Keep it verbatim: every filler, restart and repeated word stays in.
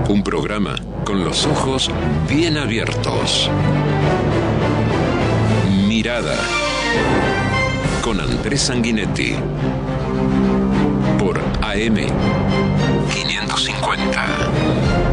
Un programa con los ojos bien abiertos. Mirada. Con Andrés Sanguinetti. Por A M quinientos cincuenta.